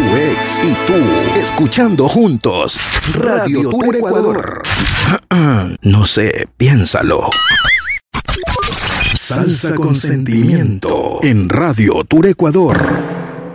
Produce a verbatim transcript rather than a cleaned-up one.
ex y tú, escuchando juntos Radio Tour Ecuador. No sé, piénsalo. Salsa con sentimiento en Radio Tour Ecuador.